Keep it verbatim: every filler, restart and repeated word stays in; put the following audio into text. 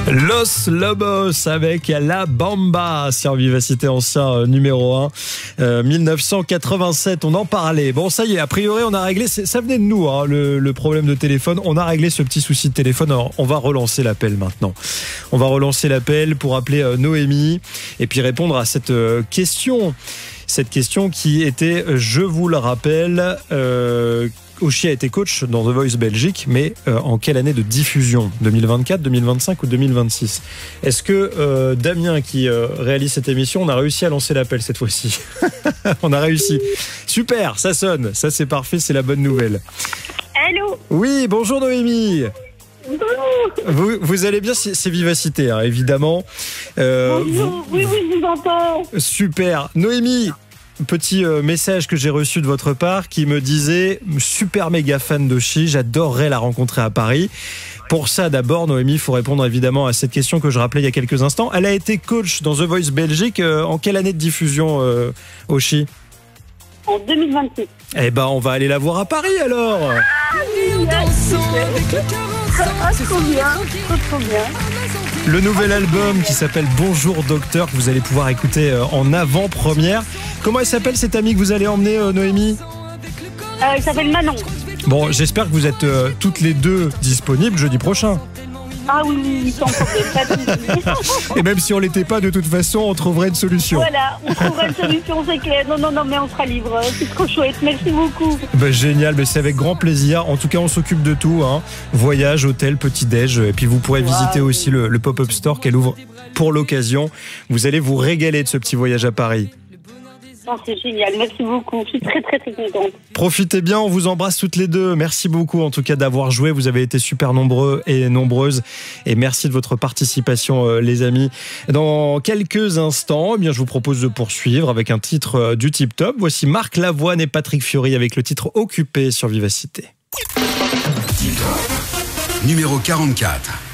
Los Lobos avec La Bamba sur Vivacité, ancien euh, numéro un, euh, mille neuf cent quatre-vingt-sept. On en parlait. Bon, ça y est, a priori, on a réglé. Ça venait de nous, hein, le, le problème de téléphone. On a réglé ce petit souci de téléphone. Alors, on va relancer l'appel maintenant. On va relancer l'appel pour appeler euh, Noémie et puis répondre à cette euh, question. Cette question qui était, je vous le rappelle, euh, Oshi a été coach dans The Voice Belgique, mais euh, en quelle année de diffusion ? deux mille vingt-quatre, deux mille vingt-cinq ou deux mille vingt-six ? Est-ce que euh, Damien, qui euh, réalise cette émission, on a réussi à lancer l'appel cette fois-ci ? On a réussi. Super, ça sonne. Ça, c'est parfait, c'est la bonne nouvelle. Allô ? Oui, bonjour Noémie. Vous, vous allez bien, c'est, c'est Vivacité, hein, évidemment. Euh, Bonjour, vous, oui, oui, je vous entends. Super. Noémie, petit euh, message que j'ai reçu de votre part qui me disait « Super méga fan d'Oshi, j'adorerais la rencontrer à Paris ». Pour ça, d'abord, Noémie, il faut répondre évidemment à cette question que je rappelais il y a quelques instants. Elle a été coach dans The Voice Belgique. Euh, en quelle année de diffusion, euh, Oshi ? En deux mille vingt-six. Eh ben, on va aller la voir à Paris alors. Ah, trop bien, trop, trop bien. Le nouvel album qui s'appelle Bonjour Docteur, que vous allez pouvoir écouter en avant-première. Comment elle s'appelle cette amie que vous allez emmener, Noémie ? euh, Elle s'appelle Manon. Bon, j'espère que vous êtes euh, toutes les deux disponibles jeudi prochain. Ah oui, oui, sans problème, pas de soucis. Et même si on l'était pas, de toute façon, on trouverait une solution. Voilà, on trouvera une solution, c'est clair. Non, non, non, mais on sera libre. C'est trop chouette, merci beaucoup. Ben, génial, ben, c'est avec grand plaisir. En tout cas, on s'occupe de tout. Hein. Voyage, hôtel, petit-déj. Et puis, vous pourrez wow. visiter aussi le, le pop-up store qu'elle ouvre pour l'occasion. Vous allez vous régaler de ce petit voyage à Paris. Oh, c'est génial, merci beaucoup. Je suis très, très, très contente. Profitez bien, on vous embrasse toutes les deux. Merci beaucoup en tout cas d'avoir joué. Vous avez été super nombreux et nombreuses. Et merci de votre participation, euh, les amis. Dans quelques instants, eh bien, je vous propose de poursuivre avec un titre euh, du Tip Top. Voici Marc Lavoine et Patrick Fiori avec le titre Occupé sur Vivacité. Numéro quarante-quatre.